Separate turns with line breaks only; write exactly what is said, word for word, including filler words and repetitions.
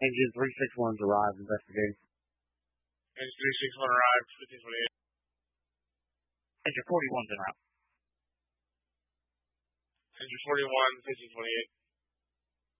Engine three six one's arrived, investigating.
Engine three six one arrived, fifteen twenty-eight.
Engine forty-one's en route.
Engine forty-one, fifteen twenty-eight.